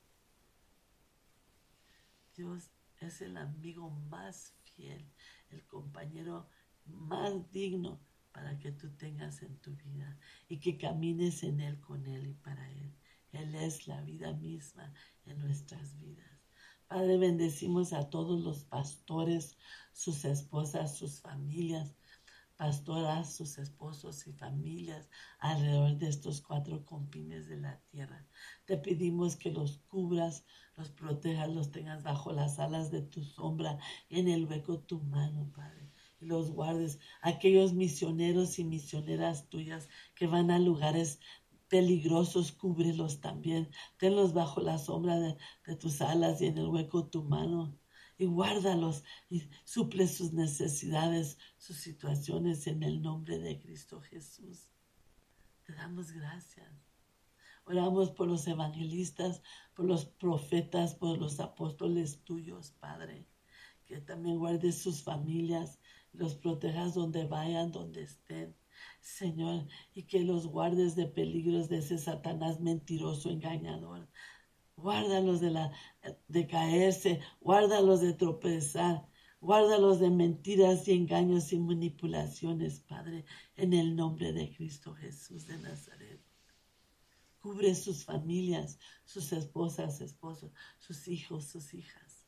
Dios es el amigo más fiel, el compañero más digno para que tú tengas en tu vida y que camines en Él, con Él y para Él. Él es la vida misma en nuestras vidas. Padre, bendecimos a todos los pastores, sus esposas, sus familias, pastoras, sus esposos y familias alrededor de estos cuatro confines de la tierra. Te pedimos que los cubras, los protejas, los tengas bajo las alas de tu sombra, en el hueco de tu mano, Padre. Y los guardes, aquellos misioneros y misioneras tuyas que van a lugares peligrosos, cúbrelos también. Tenlos bajo la sombra de, de tus alas y en el hueco de tu mano. Y guárdalos y suple sus necesidades, sus situaciones en el nombre de Cristo Jesús. Te damos gracias. Oramos por los evangelistas, por los profetas, por los apóstoles tuyos, Padre. Que también guardes sus familias, los protejas donde vayan, donde estén, Señor, y que los guardes de peligros de ese Satanás mentiroso, engañador. Guárdalos de, la, de caerse, guárdalos de tropezar, guárdalos de mentiras y engaños y manipulaciones, Padre, en el nombre de Cristo Jesús de Nazaret. Cubre sus familias, sus esposas, esposos, sus hijos, sus hijas.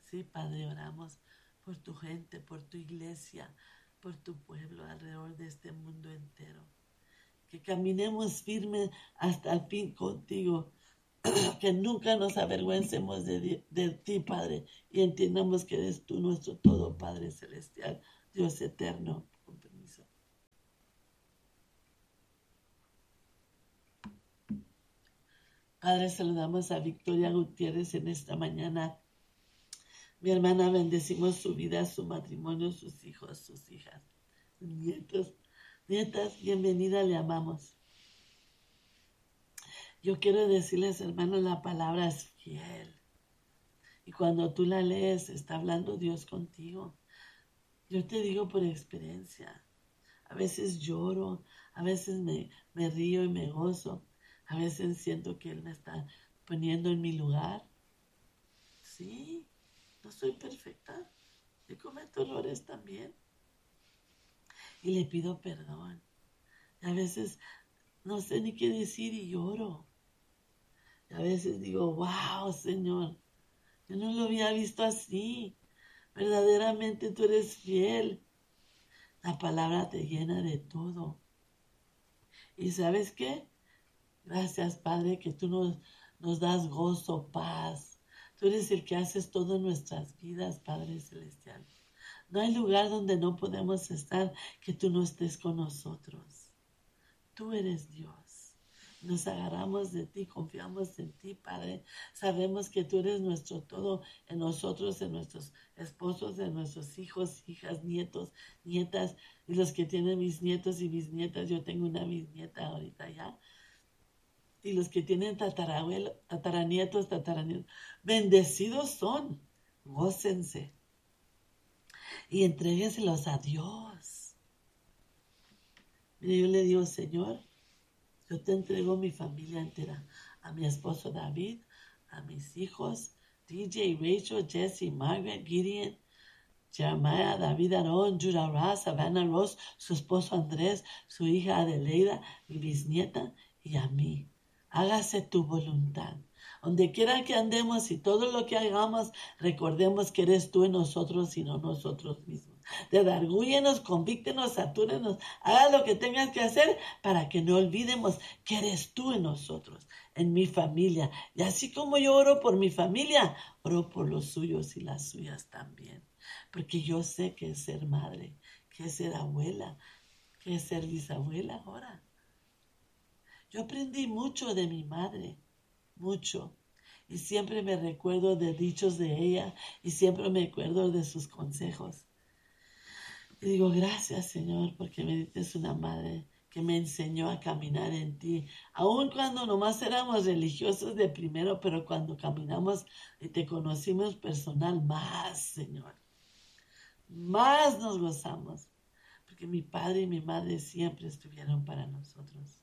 Sí, Padre, oramos por tu gente, por tu iglesia, por tu pueblo alrededor de este mundo entero. Que caminemos firme hasta el fin contigo. Que nunca nos avergüencemos de, de ti, Padre, y entendamos que eres tú nuestro todo, Padre celestial, Dios eterno. Con permiso. Padre, saludamos a Victoria Gutiérrez en esta mañana. Mi hermana, bendecimos su vida, su matrimonio, sus hijos, sus hijas, sus nietos, nietas, bienvenida, le amamos. Yo quiero decirles, hermanos, la palabra es fiel. Y cuando tú la lees, está hablando Dios contigo. Yo te digo por experiencia. A veces lloro, a veces me, me río y me gozo. A veces siento que Él me está poniendo en mi lugar. Sí, no soy perfecta. Yo cometo errores también. Y le pido perdón. Y a veces no sé ni qué decir y lloro. Y a veces digo, wow, Señor, yo no lo había visto así. Verdaderamente tú eres fiel. La palabra te llena de todo. ¿Y sabes qué? Gracias, Padre, que tú nos, nos das gozo, paz. Tú eres el que haces todo en nuestras vidas, Padre Celestial. No hay lugar donde no podemos estar que tú no estés con nosotros. Tú eres Dios. Nos agarramos de ti, confiamos en ti, Padre. Sabemos que tú eres nuestro todo en nosotros, en nuestros esposos, en nuestros hijos, hijas, nietos, nietas, y los que tienen mis nietos y bisnietas. Yo tengo una bisnieta ahorita ya. Y los que tienen tatarabuelos, tataranietos, tataranietos. Bendecidos son. Gócense. Y entréguenselos a Dios. Mire, yo le digo, Señor, yo te entrego mi familia entera, a mi esposo David, a mis hijos, D J, Rachel, Jesse, Margaret, Gideon, Jeremiah, David, Aaron, Judah Ross, Savannah Ross, su esposo Andrés, su hija Adelaida, mi bisnieta, y a mí. Hágase tu voluntad. Donde quiera que andemos y todo lo que hagamos, recordemos que eres tú en nosotros y no nosotros mismos. Redargúyenos, convíctenos, satúrenos, haga lo que tengas que hacer para que no olvidemos que eres tú en nosotros, en mi familia. Y así como yo oro por mi familia, oro por los suyos y las suyas también. Porque yo sé que es ser madre, que es ser abuela, que es ser bisabuela ahora. Yo aprendí mucho de mi madre, mucho. Y siempre me recuerdo de dichos de ella y siempre me acuerdo de sus consejos. Y digo, gracias, Señor, porque me diste una madre que me enseñó a caminar en ti. Aun cuando nomás éramos religiosos de primero, pero cuando caminamos y te conocimos personal, más, Señor. Más nos gozamos. Porque mi padre y mi madre siempre estuvieron para nosotros.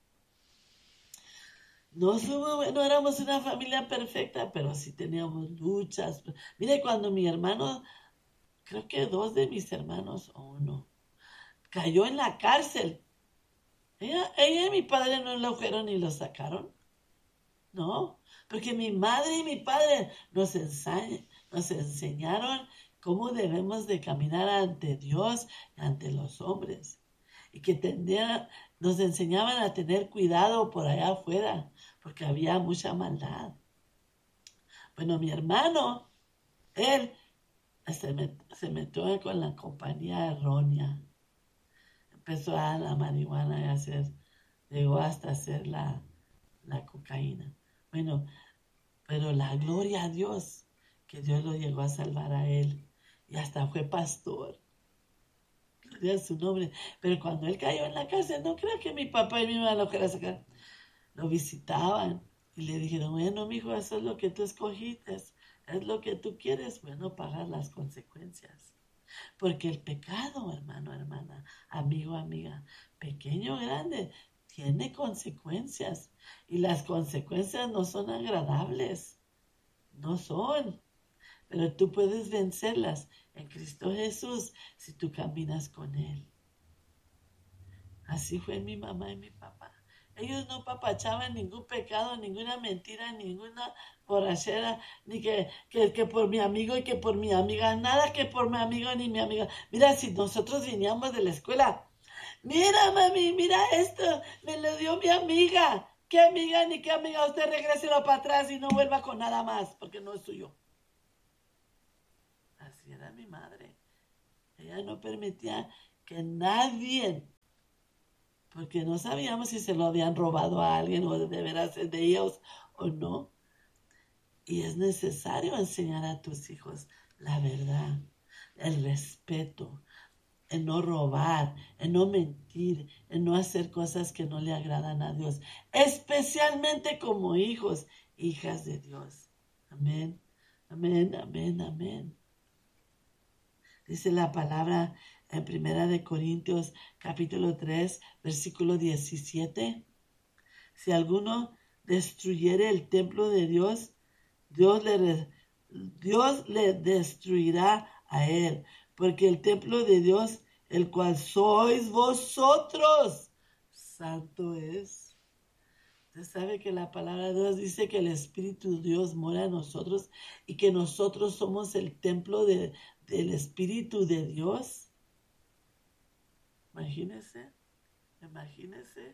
No, somos, no éramos una familia perfecta, pero sí teníamos luchas. Mire, cuando mi hermano, creo que dos de mis hermanos, o uno, cayó en la cárcel. Ella, ella y mi padre no lo fueron ni lo sacaron. No, porque mi madre y mi padre nos, ensañ, nos enseñaron cómo debemos de caminar ante Dios y ante los hombres. Y que tendría, nos enseñaban a tener cuidado por allá afuera, porque había mucha maldad. Bueno, mi hermano, él se, met, se metió con la compañía errónea. Empezó a la marihuana y a hacer, llegó hasta hacer la, la cocaína. Bueno, pero la gloria a Dios, que Dios lo llegó a salvar a él. Y hasta fue pastor. Gloria a su nombre. Pero cuando él cayó en la cárcel, no creo que mi papá y mi mamá lo quieran sacar. Lo visitaban y le dijeron, bueno, mijo, eso es lo que tú escogiste, es lo que tú quieres, bueno, pagar las consecuencias. Porque el pecado, hermano, hermana, amigo, amiga, pequeño o grande, tiene consecuencias. Y las consecuencias no son agradables, no son. Pero tú puedes vencerlas en Cristo Jesús si tú caminas con Él. Así fue mi mamá y mi papá. Ellos no papachaban ningún pecado, ninguna mentira, ninguna borrachera, ni que, que, que por mi amigo y que por mi amiga, nada que por mi amigo ni mi amiga. Mira, si nosotros veníamos de la escuela, mira mami, mira esto, me lo dio mi amiga. ¿Qué amiga ni qué amiga? Usted regréselo para atrás y no vuelva con nada más, porque no es suyo. Así era mi madre. Ella no permitía que nadie, porque no sabíamos si se lo habían robado a alguien o de veras es de ellos o no. Y es necesario enseñar a tus hijos la verdad, el respeto, en no robar, en no mentir, en no hacer cosas que no le agradan a Dios, especialmente como hijos, hijas de Dios. Amén, amén, amén, amén. Dice la palabra en Primera de Corintios, capítulo tres, versículo diecisiete. Si alguno destruyere el templo de Dios, Dios le, Dios le destruirá a él, porque el templo de Dios, el cual sois vosotros, santo es. Usted sabe que la palabra de Dios dice que el Espíritu de Dios mora en nosotros y que nosotros somos el templo de, del Espíritu de Dios. Imagínese, imagínese.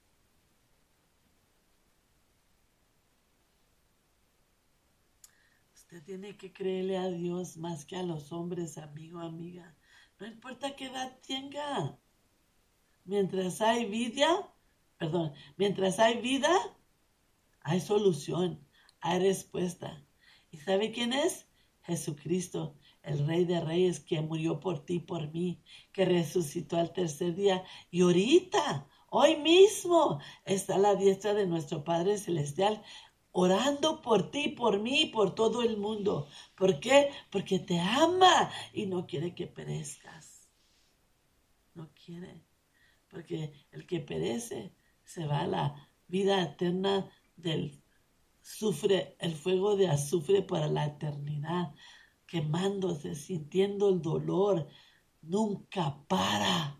Usted tiene que creerle a Dios más que a los hombres, amigo, amiga. No importa qué edad tenga. Mientras hay vida, perdón, mientras hay vida, hay solución, hay respuesta. ¿Y sabe quién es? Jesucristo, el Rey de Reyes, que murió por ti y por mí, que resucitó al tercer día. Y ahorita, hoy mismo, está a la diestra de nuestro Padre Celestial, orando por ti, por mí, por todo el mundo. ¿Por qué? Porque te ama y no quiere que perezcas. No quiere. Porque el que perece se va a la vida eterna del sufre, el fuego de azufre para la eternidad, quemándose, sintiendo el dolor. Nunca para.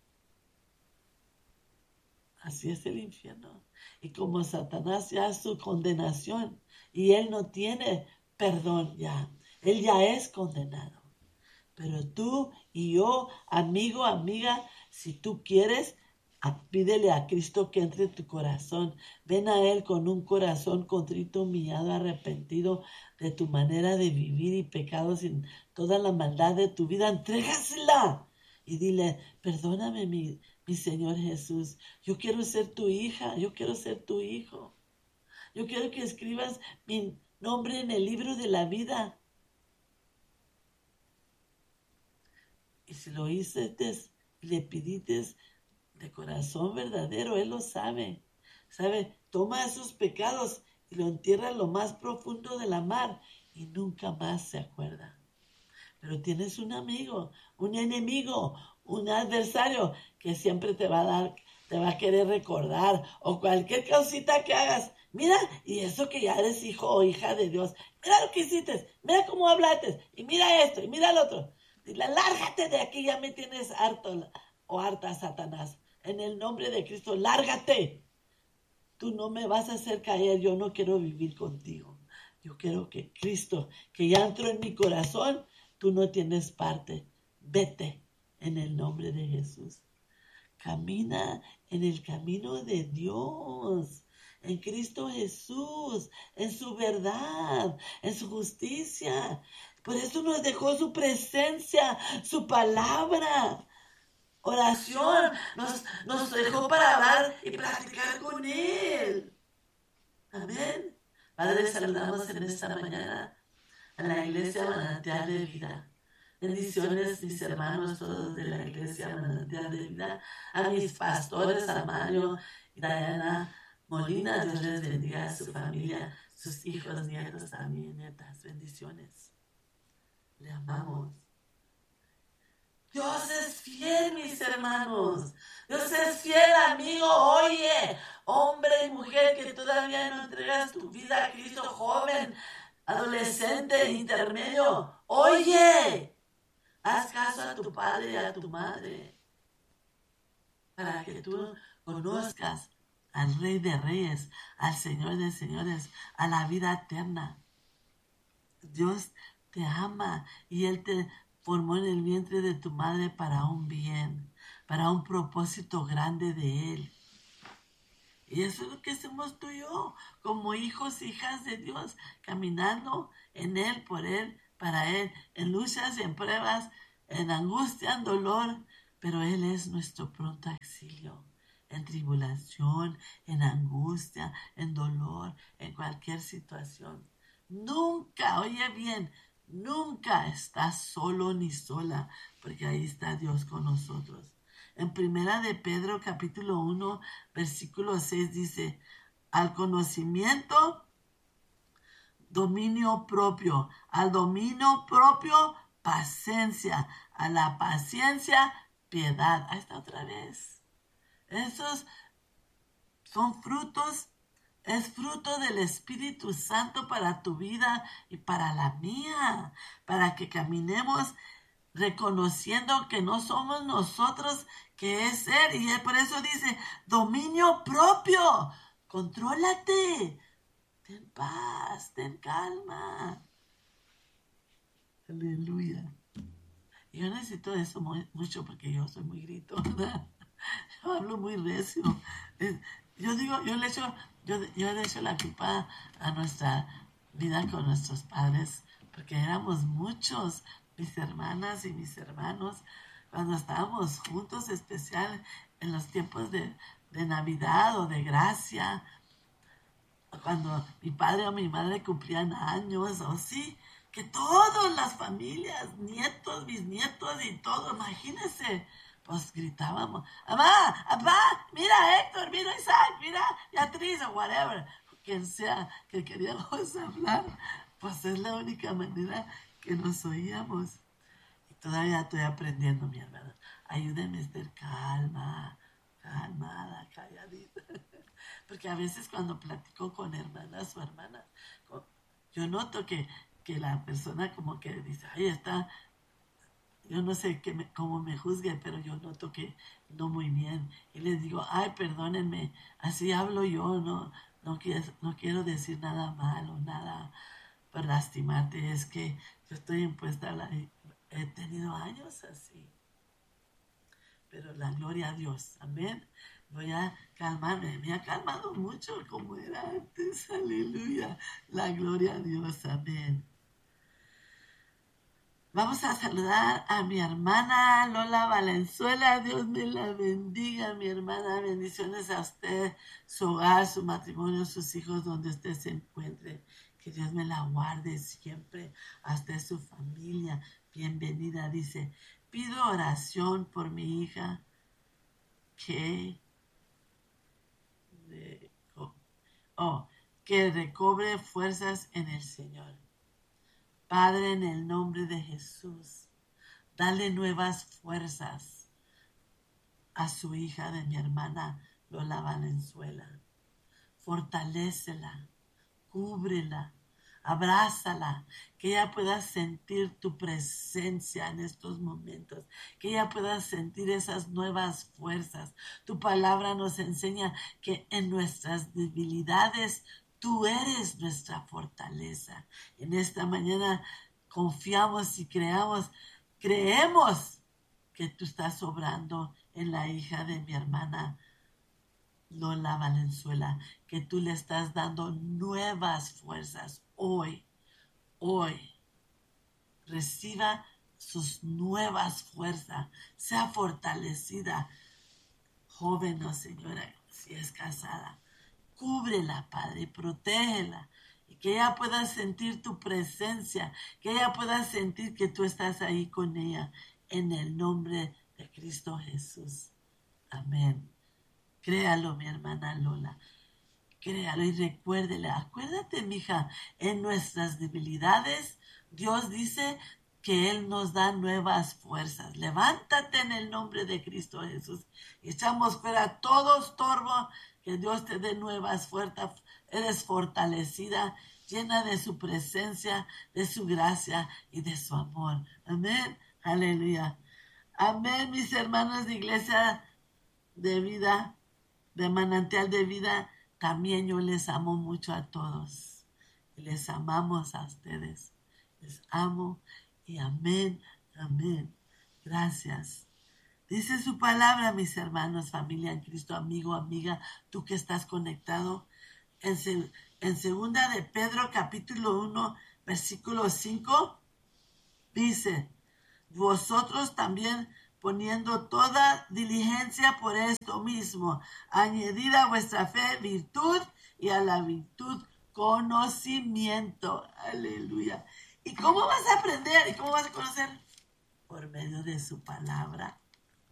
Así es el infierno. Y como Satanás ya es su condenación y él no tiene perdón ya, él ya es condenado. Pero tú y yo, amigo, amiga, si tú quieres, pídele a Cristo que entre en tu corazón. Ven a Él con un corazón contrito, humillado, arrepentido de tu manera de vivir y pecado sin toda la maldad de tu vida. Entrégasela y dile, perdóname mi, mi Señor Jesús. Yo quiero ser tu hija, yo quiero ser tu hijo. Yo quiero que escribas mi nombre en el libro de la vida. Y si lo hiciste y le pidiste de corazón verdadero, Él lo sabe. Sabe, toma esos pecados y lo entierra en lo más profundo de la mar y nunca más se acuerda. Pero tienes un amigo, un enemigo, un adversario que siempre te va a dar, te va a querer recordar, o cualquier cosita que hagas. Mira, y eso que ya eres hijo o hija de Dios. Mira lo que hiciste, mira cómo hablaste, y mira esto, y mira lo otro. Dile, lárgate de aquí, ya me tienes harto o harta, Satanás. En el nombre de Cristo, lárgate. Tú no me vas a hacer caer, yo no quiero vivir contigo. Yo quiero que Cristo, que ya entró en mi corazón, tú no tienes parte. Vete en el nombre de Jesús. Camina en el camino de Dios, en Cristo Jesús, en su verdad, en su justicia. Por eso nos dejó su presencia, su palabra. Oración nos, nos dejó para hablar y platicar con Él. Amén. Padre, saludamos en esta mañana a la Iglesia Manantial de Vida. Bendiciones, mis hermanos, todos de la Iglesia Manantial de Vida. A mis pastores, a Mario y Diana Molina, Dios les bendiga a su familia, sus hijos, nietos, también nietas. Bendiciones. Le amamos. Dios es fiel, mis hermanos. Dios es fiel, amigo. Oye, hombre y mujer que todavía no entregas tu vida a Cristo, joven, adolescente, intermedio. Oye, haz caso a tu padre y a tu madre para que tú conozcas al Rey de Reyes, al Señor de Señores, a la vida eterna. Dios te ama y Él te formó en el vientre de tu madre para un bien, para un propósito grande de Él. Y eso es lo que hacemos tú y yo, como hijos, hijas de Dios, caminando en Él, por Él, para Él, en luchas y en pruebas, en angustia, en dolor, pero Él es nuestro pronto auxilio, en tribulación, en angustia, en dolor, en cualquier situación. Nunca, oye bien, nunca estás solo ni sola, porque ahí está Dios con nosotros. En primera de Pedro capítulo uno, versículo seis dice, al conocimiento, dominio propio, al dominio propio, paciencia, a la paciencia, piedad. Ahí está otra vez. Esos son frutos, es fruto del Espíritu Santo para tu vida y para la mía, para que caminemos reconociendo que no somos nosotros, que es Él. Y Él por eso dice, dominio propio, contrólate, ten paz, ten calma. Aleluya. Yo necesito eso muy, mucho porque yo soy muy gritona. Yo hablo muy recio. Yo digo, yo le echo, yo, yo le echo la culpa a nuestra vida con nuestros padres, porque éramos muchos, mis hermanas y mis hermanos, cuando estábamos juntos, especial en los tiempos de, de Navidad o de Gracia, cuando mi padre o mi madre cumplían años, o sí, que todas las familias, nietos, bisnietos y todo, imagínense, pues gritábamos, mamá, papá, mira Héctor, mira Isaac, mira Beatriz o whatever, quien sea que queríamos hablar, pues es la única manera que nos oíamos. Y todavía estoy aprendiendo, mi hermano. Ayúdenme a estar calma, calmada, calladita. Porque a veces cuando platico con hermanas o hermanas, yo noto que, que la persona como que dice, ay, está, yo no sé que me, cómo me juzgue, pero yo noto que no muy bien. Y les digo, ay, perdónenme, así hablo yo, no, no, quiero, no quiero decir nada malo, nada para lastimarte. Es que yo estoy impuesta a la... He tenido años así. Pero la gloria a Dios, amén. Voy a calmarme, me ha calmado mucho como era antes, aleluya. La gloria a Dios, amén. Vamos a saludar a mi hermana Lola Valenzuela. Dios me la bendiga, mi hermana. Bendiciones a usted, su hogar, su matrimonio, sus hijos, donde usted se encuentre. Que Dios me la guarde siempre. A usted, su familia. Bienvenida, dice. Pido oración por mi hija que, oh, que recobre fuerzas en el Señor. Padre, en el nombre de Jesús, dale nuevas fuerzas a su hija de mi hermana Lola Valenzuela. Fortalécela, cúbrela, abrázala, que ella pueda sentir tu presencia en estos momentos, que ella pueda sentir esas nuevas fuerzas. Tu palabra nos enseña que en nuestras debilidades tú eres nuestra fortaleza. En esta mañana confiamos y creamos, creemos que tú estás obrando en la hija de mi hermana Lola Valenzuela, que tú le estás dando nuevas fuerzas hoy, hoy. Reciba sus nuevas fuerzas, sea fortalecida, joven o señora, si es casada. Cúbrela, Padre, y protégela, y que ella pueda sentir tu presencia, que ella pueda sentir que tú estás ahí con ella, en el nombre de Cristo Jesús. Amén. Créalo, mi hermana Lola. Créalo y recuérdele. Acuérdate, mija, en nuestras debilidades, Dios dice que Él nos da nuevas fuerzas. Levántate en el nombre de Cristo Jesús. Y echamos fuera todo estorbo. Que Dios te dé nuevas fuerzas. Eres fortalecida, llena de su presencia, de su gracia y de su amor. Amén. Aleluya. Amén, mis hermanos de Iglesia de Vida de Manantial de Vida, también yo les amo mucho a todos. Y les amamos a ustedes. Les amo y amén, amén. Gracias. Dice su palabra, mis hermanos, familia en Cristo, amigo, amiga, tú que estás conectado. En, en segunda de Pedro, capítulo uno, versículo cinco, dice, vosotros también poniendo toda diligencia por esto mismo, añadid a vuestra fe virtud y a la virtud conocimiento. Aleluya. ¿Y cómo vas a aprender? ¿Y cómo vas a conocer? Por medio de su palabra.